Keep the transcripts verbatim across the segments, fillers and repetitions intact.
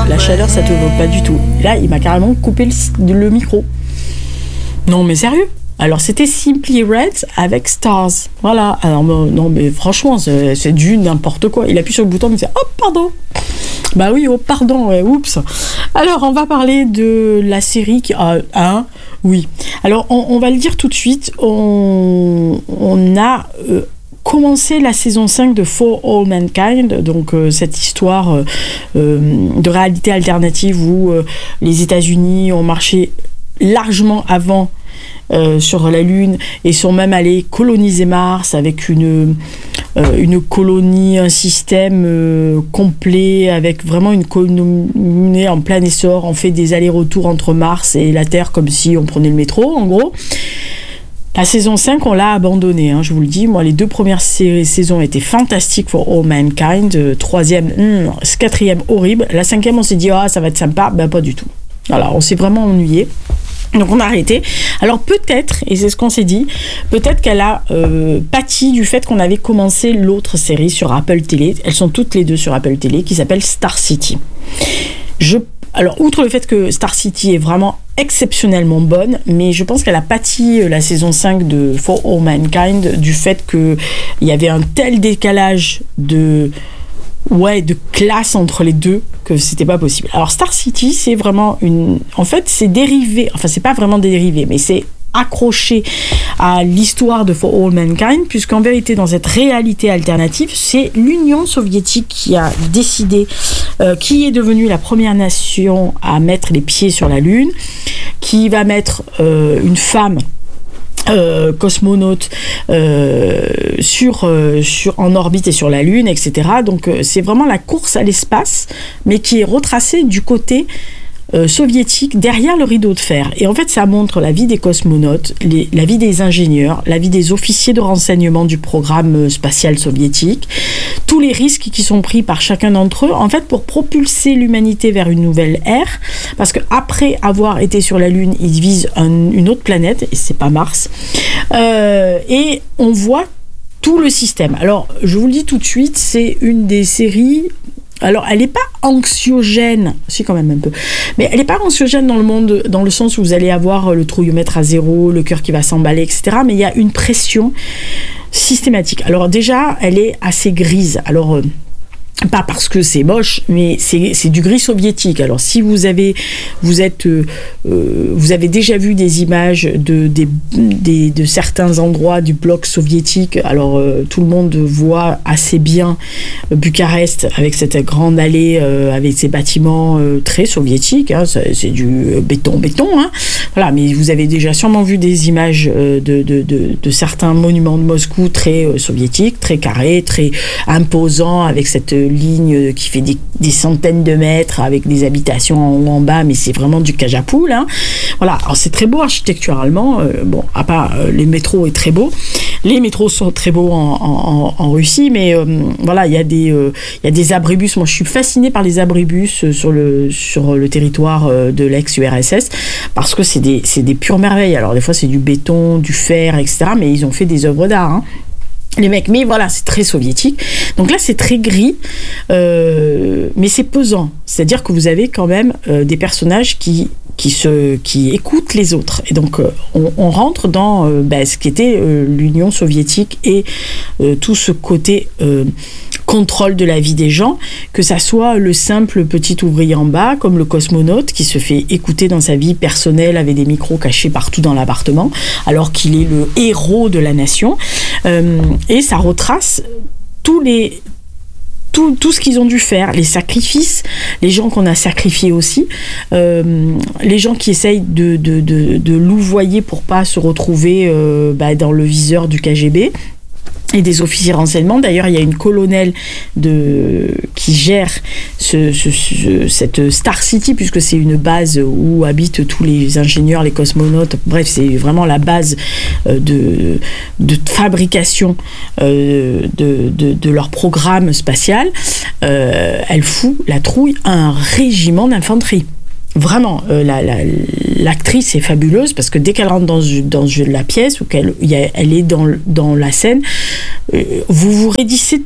la chaleur ça te vaut pas du tout. Et là il m'a carrément coupé le, le micro. Non mais sérieux. Alors c'était Simply Red avec Stars. Voilà. Alors non mais franchement c'est, c'est du n'importe quoi. Il appuie sur le bouton, il me fait oh pardon. Bah oui, oh pardon, ouais, oups. Alors on va parler de la série qui a ah, un. Oui. Alors on, on va le dire tout de suite. On, on a euh, commencé la saison cinq de For All Mankind, donc euh, cette histoire euh, euh, de réalité alternative où euh, les États-Unis ont marché largement avant Euh, sur la Lune et sont même allés coloniser Mars avec une, euh, une colonie, un système euh, complet avec vraiment une colonie en plein essor. On fait des allers-retours entre Mars et la Terre comme si on prenait le métro en gros. La saison cinq, on l'a abandonnée, hein, je vous le dis. Moi, les deux premières sé- saisons étaient fantastiques pour For All Mankind. Euh, troisième, hmm, quatrième, horrible. La cinquième, on s'est dit, ah, ça va être sympa. Ben, pas du tout. Voilà, on s'est vraiment ennuyé. Donc on a arrêté. Alors peut-être, et c'est ce qu'on s'est dit, peut-être qu'elle a euh, pâti du fait qu'on avait commencé l'autre série sur Apple Télé. Elles sont toutes les deux sur Apple Télé, qui s'appelle Star City. Je, alors outre le fait que Star City est vraiment exceptionnellement bonne, mais je pense qu'elle a pâti euh, la saison cinq de For All Mankind du fait qu'il y avait un tel décalage de... ouais, de classe entre les deux que c'était pas possible. Alors Star City, c'est vraiment une... En fait, c'est dérivé, enfin c'est pas vraiment dérivé, mais c'est accroché à l'histoire de For All Mankind, puisqu'en vérité, dans cette réalité alternative, c'est l'Union soviétique qui a décidé, euh, qui est devenue la première nation à mettre les pieds sur la Lune, qui va mettre euh, une femme Euh, cosmonautes euh, sur, euh, sur, en orbite et sur la Lune, et cetera. Donc euh, c'est vraiment la course à l'espace, mais qui est retracée du côté euh, soviétique, derrière le rideau de fer. Et en fait, ça montre la vie des cosmonautes, les, la vie des ingénieurs, la vie des officiers de renseignement du programme spatial soviétique, tous les risques qui sont pris par chacun d'entre eux, en fait, pour propulser l'humanité vers une nouvelle ère, parce qu'après avoir été sur la Lune, ils visent un, une autre planète, et c'est pas Mars, euh, et on voit tout le système. Alors, je vous le dis tout de suite, c'est une des séries... Alors, elle n'est pas anxiogène, si quand même un peu, mais elle n'est pas anxiogène dans le monde, dans le sens où vous allez avoir le trouillomètre à zéro, le cœur qui va s'emballer, et cetera. Mais il y a une pression systématique. Alors déjà, elle est assez grise. Alors... Euh, pas parce que c'est moche, mais c'est, c'est du gris soviétique. Alors si vous avez, vous êtes, euh, vous avez déjà vu des images de, des, des, de certains endroits du bloc soviétique. Alors euh, tout le monde voit assez bien Bucarest avec cette grande allée, euh, avec ses bâtiments euh, très soviétiques. Hein, c'est, c'est du béton, béton. Hein, voilà, mais vous avez déjà sûrement vu des images euh, de, de, de, de certains monuments de Moscou très euh, soviétiques, très carrés, très imposants, avec cette ligne qui fait des, des centaines de mètres avec des habitations en haut en bas, mais c'est vraiment du cage à poules, hein. Voilà, alors c'est très beau architecturalement, euh, bon, à part euh, les métros est très beau, les métros sont très beaux en, en, en Russie, mais euh, voilà, il y a des euh, il y a des abribus. Moi je suis fascinée par les abribus sur le sur le territoire euh, de l'ex-U R S S, parce que c'est des c'est des pures merveilles. Alors des fois c'est du béton, du fer, et cetera, mais ils ont fait des œuvres d'art, hein, les mecs, mais voilà, c'est très soviétique. Donc là, c'est très gris, euh, mais c'est pesant. C'est-à-dire que vous avez quand même euh, des personnages qui qui se qui écoutent les autres. Et donc euh, on, on rentre dans euh, bah, ce qu'était euh, l'Union soviétique et euh, tout ce côté euh, contrôle de la vie des gens, que ça soit le simple petit ouvrier en bas, comme le cosmonaute qui se fait écouter dans sa vie personnelle avec des micros cachés partout dans l'appartement, alors qu'il est le héros de la nation. Euh, et ça retrace tous les Tout, tout ce qu'ils ont dû faire, les sacrifices, les gens qu'on a sacrifiés aussi, euh, les gens qui essayent de, de, de, de louvoyer pour pas se retrouver euh, bah, dans le viseur du K G B et des officiers renseignement. D'ailleurs, il y a une colonelle de, qui gère ce, ce, ce, cette Star City, puisque c'est une base où habitent tous les ingénieurs, les cosmonautes. Bref, c'est vraiment la base de, de fabrication euh, de, de, de leur programme spatial. Euh, elle fout la trouille à un régiment d'infanterie. Vraiment, euh, la, la, l'actrice est fabuleuse, parce que dès qu'elle rentre dans, dans la pièce ou qu'elle y a, elle est dans, dans la scène, euh, vous vous raidissez tout,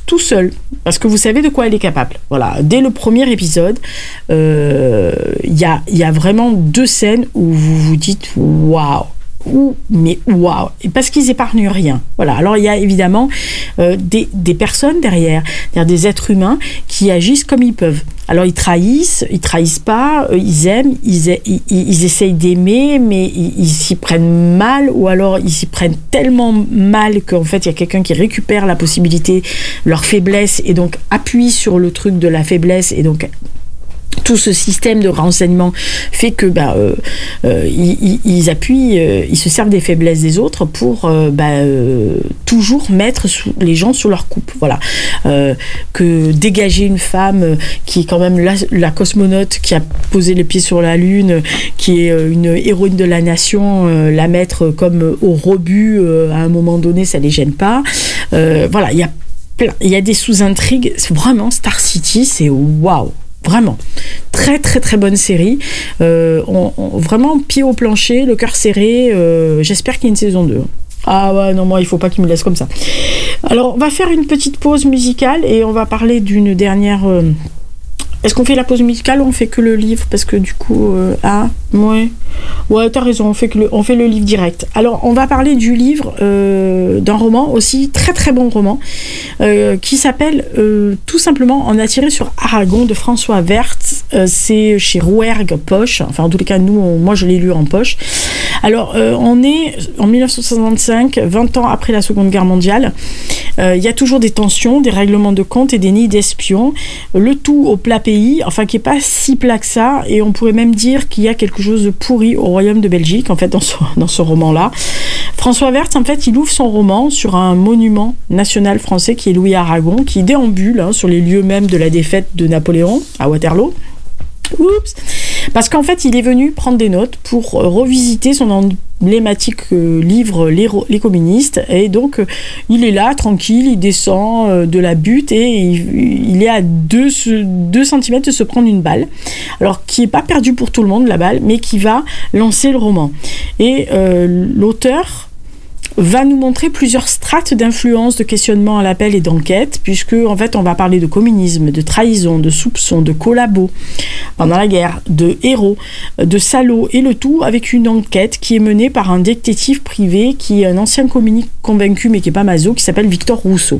tout seul, parce que vous savez de quoi elle est capable. Voilà, dès le premier épisode, il euh, y, a, y a vraiment deux scènes où vous vous dites « waouh ». Ouh, mais waouh, parce qu'ils épargnent rien. Voilà. Alors il y a évidemment euh, des, des personnes derrière, des êtres humains qui agissent comme ils peuvent. Alors ils trahissent, ils trahissent pas, euh, ils aiment, ils, ils, ils essayent d'aimer, mais ils, ils s'y prennent mal, ou alors ils s'y prennent tellement mal qu'en fait il y a quelqu'un qui récupère la possibilité, leur faiblesse, et donc appuie sur le truc de la faiblesse, et donc tout ce système de renseignement fait que bah, euh, euh, ils, ils appuient, euh, ils se servent des faiblesses des autres pour euh, bah, euh, toujours mettre sous, les gens sous leur coupe. Voilà. Euh, que dégager une femme qui est quand même la, la cosmonaute qui a posé les pieds sur la Lune, qui est une héroïne de la nation, euh, la mettre comme au rebut euh, à un moment donné, ça les gêne pas. Euh, voilà, il y a plein, il y a des sous-intrigues. Vraiment, Star City, c'est waouh. Vraiment, très très très bonne série. Euh, on, on, vraiment pied au plancher, le cœur serré. Euh, j'espère qu'il y a une saison deux. Ah ouais, non, moi il faut pas qu'il me laisse comme ça. Alors, on va faire une petite pause musicale et on va parler d'une dernière. Euh... Est-ce qu'on fait la pause musicale ou on fait que le livre? Parce que du coup, euh, ah, ouais, ouais, t'as raison, on fait que le, on fait le livre direct. Alors, on va parler du livre, euh, d'un roman aussi, très très bon roman, euh, qui s'appelle euh, tout simplement En attiré sur Aragon de François Werth. Euh, c'est chez Rouergue Poche. Enfin, en tous les cas, nous, on, moi, je l'ai lu en poche. Alors, euh, on est en dix-neuf cent soixante-cinq, vingt ans après la Seconde Guerre mondiale. Il euh, y a toujours des tensions, des règlements de compte et des nids d'espions. Le tout au plat pays, enfin qui n'est pas si plat que ça, et on pourrait même dire qu'il y a quelque chose de pourri au Royaume de Belgique, en fait, dans ce, dans ce roman-là. François Werth, en fait, il ouvre son roman sur un monument national français qui est Louis Aragon, qui déambule hein, sur les lieux même de la défaite de Napoléon à Waterloo. Oups. Parce qu'en fait, il est venu prendre des notes pour revisiter son emblématique euh, livre les, les communistes, et donc euh, il est là, tranquille, il descend euh, de la butte et il, il est à deux centimètres de se prendre une balle, alors qui n'est pas perdu pour tout le monde, la balle, mais qui va lancer le roman. Et euh, l'auteur va nous montrer plusieurs strates d'influence, de questionnement à l'appel et d'enquête, puisque en fait on va parler de communisme, de trahison, de soupçon, de collabo pendant la guerre, de héros, de salauds, et le tout avec une enquête qui est menée par un détective privé qui est un ancien communiste convaincu mais qui est pas maso, qui s'appelle Victor Rousseau.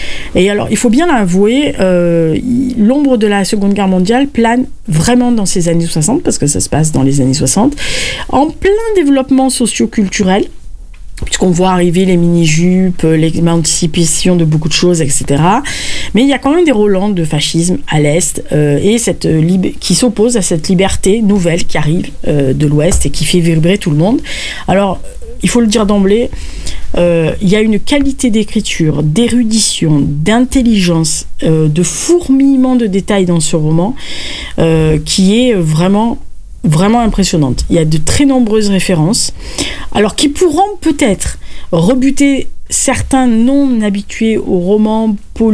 Et alors il faut bien l'avouer, euh, l'ombre de la Seconde Guerre mondiale plane vraiment dans ces années soixante, parce que ça se passe dans les années soixante, en plein développement socio-culturel, puisqu'on voit arriver les mini-jupes, l'émancipation de beaucoup de choses, et cetera. Mais il y a quand même des relents de fascisme à l'Est, euh, et cette lib- qui s'oppose à cette liberté nouvelle qui arrive euh, de l'Ouest et qui fait vibrer tout le monde. Alors, il faut le dire d'emblée, euh, il y a une qualité d'écriture, d'érudition, d'intelligence, euh, de fourmillement de détails dans ce roman, euh, qui est vraiment... vraiment impressionnante. Il y a de très nombreuses références, alors qui pourront peut-être rebuter certains non habitués aux romans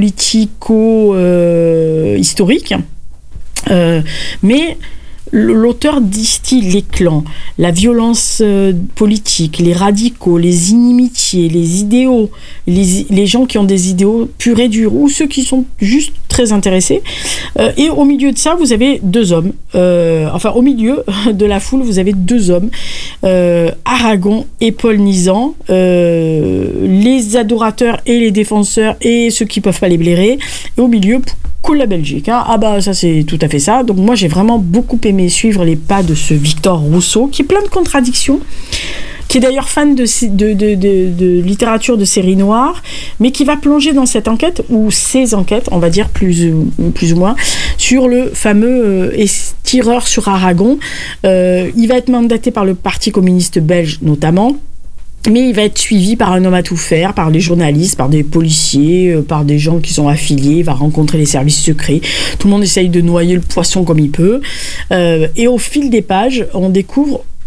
politico-historiques, euh, mais l'auteur distille les clans, la violence euh, politique, les radicaux, les inimitiés, les idéaux, les, les gens qui ont des idéaux purs et durs, ou ceux qui sont juste très intéressés. Euh, et au milieu de ça, vous avez deux hommes. Euh, enfin, au milieu de la foule, vous avez deux hommes. Euh, Aragon et Paul Nizan, euh, les adorateurs et les défenseurs et ceux qui ne peuvent pas les blairer. Et au milieu, cool la Belgique. Hein. Ah bah ça, c'est tout à fait ça. Donc moi, j'ai vraiment beaucoup aimé suivre les pas de ce Victor Rousseau, qui est plein de contradictions, qui est d'ailleurs fan de, de, de, de, de littérature de série noire, mais qui va plonger dans cette enquête, ou ces enquêtes, on va dire plus, plus ou moins, sur le fameux euh, tireur sur Aragon. Euh, il va être mandaté par le Parti communiste belge notamment, mais il va être suivi par un homme à tout faire, par des journalistes, par des policiers, euh, par des gens qui sont affiliés, il va rencontrer les services secrets. Tout le monde essaye de noyer le poisson comme il peut. Euh, et au fil des pages, on découvre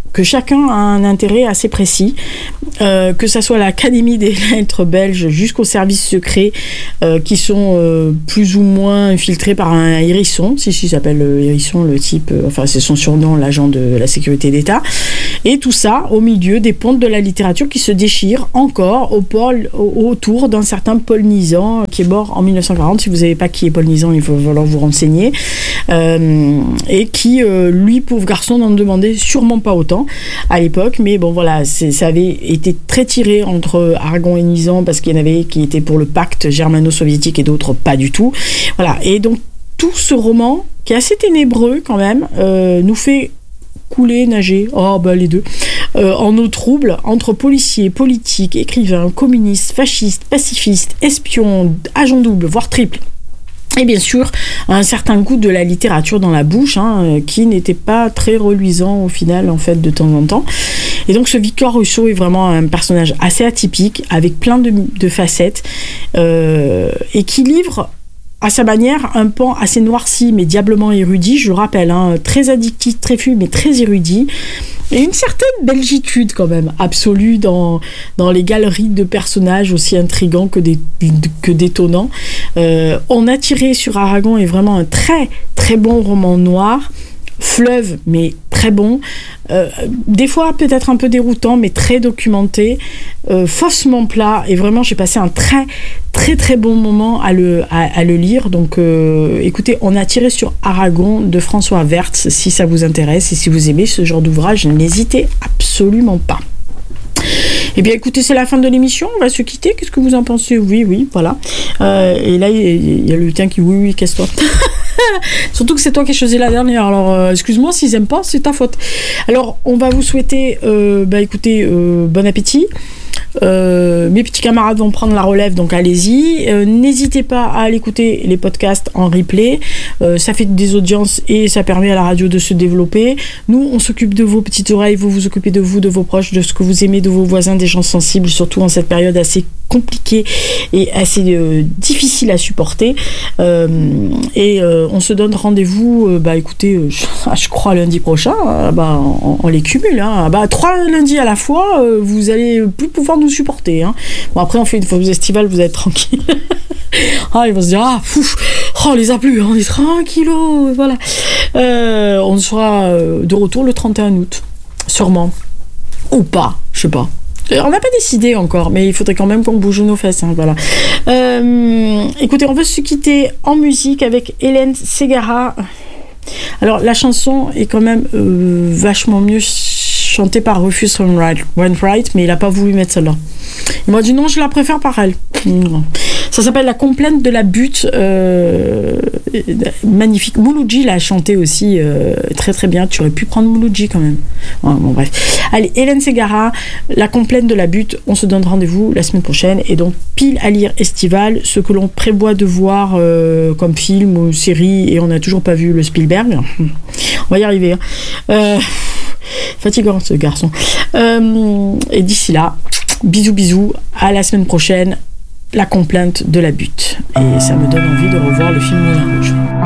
que chacun a un intérêt assez précis, euh, que ça soit l'Académie des lettres belges jusqu'aux services secrets euh, qui sont euh, plus ou moins infiltrés par un hérisson, si si s'appelle le hérisson, le type, euh, enfin c'est son surnom, l'agent de la sécurité d'État, et tout ça au milieu des pontes de la littérature qui se déchirent encore au pôle, au, autour d'un certain Paul Nizan qui est mort en mille neuf cent quarante. Si vous ne savez pas qui est Paul Nizan, il va falloir vous renseigner, euh, et qui, euh, lui, pauvre garçon, n'en demandait sûrement pas autant à l'époque, mais bon voilà, c'est, ça avait été très tiré entre Aragon et Nizan parce qu'il y en avait qui étaient pour le pacte germano-soviétique et d'autres pas du tout. Voilà, et donc tout ce roman qui est assez ténébreux quand même euh, nous fait couler, nager, oh bah les deux, euh, en eau trouble entre policiers, politiques, écrivains, communistes, fascistes, pacifistes, espions, agents doubles, voire triples. Et bien sûr, un certain goût de la littérature dans la bouche, hein, qui n'était pas très reluisant au final, en fait, de temps en temps. Et donc, ce Victor Rousseau est vraiment un personnage assez atypique, avec plein de, de facettes, euh, et qui livre à sa manière un pan assez noirci, mais diablement érudit, je le rappelle, hein, très addictif, très fluide, mais très érudit. Et une certaine belgitude quand même, absolue dans, dans les galeries de personnages aussi intrigants que, des, que détonnants. Euh, on a tiré sur Aragon est vraiment un très très bon roman noir, fleuve mais très bon, euh, des fois peut-être un peu déroutant mais très documenté, euh, faussement plat, et vraiment j'ai passé un très très très bon moment à le, à, à le lire. Donc euh, écoutez, on a tiré sur Aragon de François Wertz, si ça vous intéresse et si vous aimez ce genre d'ouvrage, n'hésitez absolument pas. Eh bien écoutez, c'est la fin de l'émission, on va se quitter, qu'est-ce que vous en pensez? Oui, oui, voilà. Euh, et là, il y, y a le tien qui, oui, oui, casse-toi. Surtout que c'est toi qui as choisi la dernière, alors euh, excuse-moi, s'ils n'aiment pas, c'est ta faute. Alors, on va vous souhaiter, euh, bah écoutez, euh, bon appétit. Euh, mes petits camarades vont prendre la relève, donc allez-y. Euh, n'hésitez pas à aller écouter les podcasts en replay. Euh, ça fait des audiences et ça permet à la radio de se développer. Nous, on s'occupe de vos petites oreilles, vous vous occupez de vous, de vos proches, de ce que vous aimez, de vos voisins, des gens sensibles, surtout en cette période assez compliquée et assez euh, difficile à supporter. Euh, et euh, on se donne rendez-vous, euh, bah écoutez, euh, je, je crois lundi prochain. Euh, bah, on, on les cumule. Hein. Bah, trois lundis à la fois, euh, vous allez plus pouvoir nous supporter. Hein. Bon, après, on fait une pause estivale, vous êtes tranquille. Ah, ils vont se dire, ah, fouf, oh, on les a plus, on est tranquillos, voilà. Euh, on sera de retour le trente et un août, sûrement. Ou pas, je sais pas. On n'a pas décidé encore, mais il faudrait quand même qu'on bouge nos fesses, hein, voilà. Euh, écoutez, on va se quitter en musique avec Hélène Ségara. Alors, la chanson est quand même euh, vachement mieux chantée par Rufus Wainwright, mais il n'a pas voulu mettre celle-là. Il m'a dit non, je la préfère par elle. Ça s'appelle La complainte de la butte. Euh, magnifique. Mouloudji l'a chanté aussi euh, très très bien. Tu aurais pu prendre Mouloudji quand même. Ouais, bon, bref. Allez, Hélène Ségara, La complainte de la butte. On se donne rendez-vous la semaine prochaine. Et donc, pile à lire estival, ce que l'on prévoit de voir euh, comme film ou série, et on n'a toujours pas vu le Spielberg. On va y arriver. Hein. Euh, fatigant ce garçon. Euh, et d'ici là, bisous bisous. À la semaine prochaine. La complainte de la butte. Et ça me donne envie de revoir le film Moulin Rouge.